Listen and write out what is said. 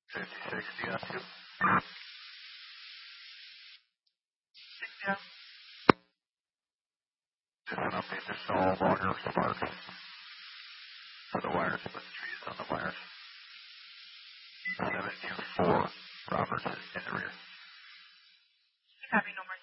56, you got 2. Yeah. Just an update, there's no longer sparks for the wires, but trees on the wires. 724, Roberts is in the rear. Copy, no more